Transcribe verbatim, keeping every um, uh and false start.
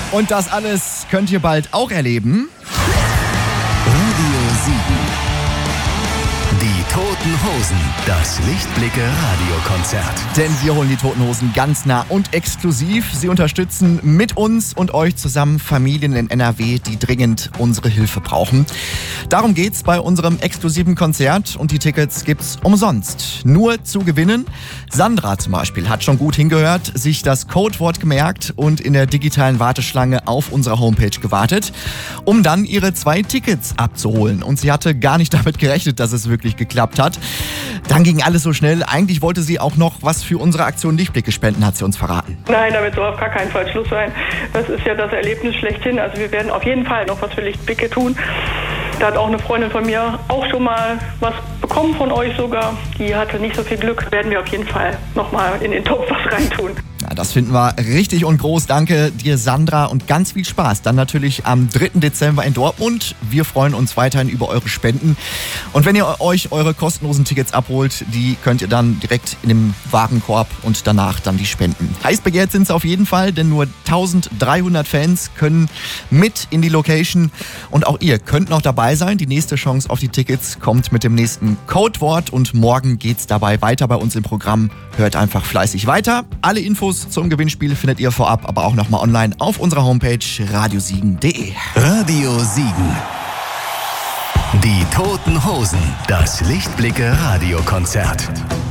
Und das alles könnt ihr bald auch erleben. Radio Siegen. Die Toten Hosen. Das Lichtblicke-Radiokonzert. Denn wir holen die Toten Hosen ganz nah und exklusiv. Sie unterstützen mit uns und euch zusammen Familien in N R W, die dringend unsere Hilfe brauchen. Darum geht's bei unserem exklusiven Konzert und die Tickets gibt's umsonst. Nur zu gewinnen. Sandra zum Beispiel hat schon gut hingehört, sich das Codewort gemerkt und in der digitalen Warteschlange auf unserer Homepage gewartet, um dann ihre zwei Tickets abzuholen. Und sie hatte gar nicht damit gerechnet, dass es wirklich geklappt hat. Dann ging alles so schnell. Eigentlich wollte sie auch noch was für unsere Aktion Lichtblicke spenden, hat sie uns verraten. Nein, damit soll auf gar keinen Fall Schluss sein. Das ist ja das Erlebnis schlechthin. Also wir werden auf jeden Fall noch was für Lichtblicke tun. Da hat auch eine Freundin von mir auch schon mal was bekommen von euch sogar. Die hatte nicht so viel Glück. Werden wir auf jeden Fall nochmal in den Topf was reintun. Ja, das finden wir richtig und groß. Danke dir, Sandra, und ganz viel Spaß. Dann natürlich am dritten Dezember in Dortmund. Wir freuen uns weiterhin über eure Spenden. Und wenn ihr euch eure kostenlosen Tickets abholt, die könnt ihr dann direkt in dem Warenkorb und danach dann die spenden. Heiß begehrt sind es auf jeden Fall, denn nur dreizehnhundert Fans können mit in die Location. Und auch ihr könnt noch dabei sein. Die nächste Chance auf die Tickets kommt mit dem nächsten Codewort. Und morgen geht's dabei weiter bei uns im Programm. Hört einfach fleißig weiter. Alle Infos zum Gewinnspiel findet ihr vorab, aber auch nochmal online auf unserer Homepage radiosiegen punkt de. Radio Siegen. Die Toten Hosen. Das Lichtblicke-Radiokonzert.